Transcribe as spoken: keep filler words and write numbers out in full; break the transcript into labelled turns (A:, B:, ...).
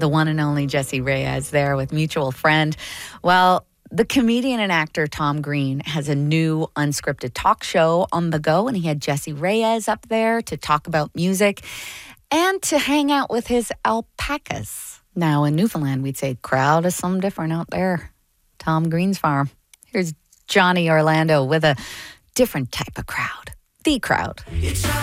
A: the one and only Jessie Reyez there with mutual friend. Well, the comedian and actor Tom Green has a new unscripted talk show on the go, and he had Jessie Reyez up there to talk about music and to hang out with his alpacas. Now, in Newfoundland, we'd say crowd is something different out there. Tom Green's farm. Here's Johnny Orlando with a different type of crowd. The crowd.